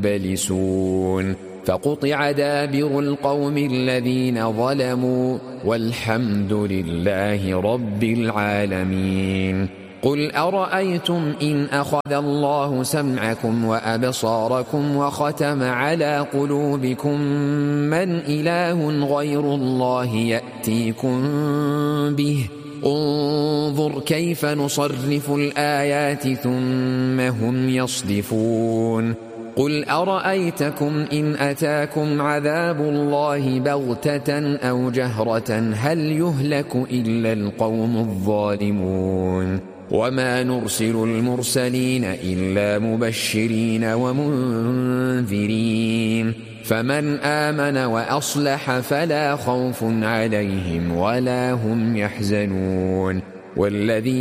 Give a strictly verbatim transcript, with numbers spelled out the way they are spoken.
بلسون فقطع دابر القوم الذين ظلموا والحمد لله رب العالمين. قل أرأيتم إن أخذ الله سمعكم وأبصاركم وختم على قلوبكم من إله غير الله يأتيكم به انظر كيف نصرف الآيات ثم هم يصدفون. قل أرأيتكم إن أتاكم عذاب الله بغتة أو جهرة هل يهلك إلا القوم الظالمون. وما نرسل المرسلين إلا مبشرين ومنذرين فمن آمن وأصلح فلا خوف عليهم ولا هم يحزنون. والذين